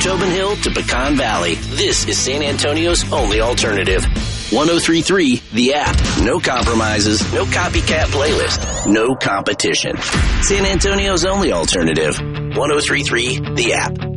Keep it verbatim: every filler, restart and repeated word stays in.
Tobin Hill to Pecan Valley. This is San Antonio's only alternative. ten thirty-three The App. No compromises, no copycat playlist, no competition. San Antonio's only alternative. ten thirty-three The App.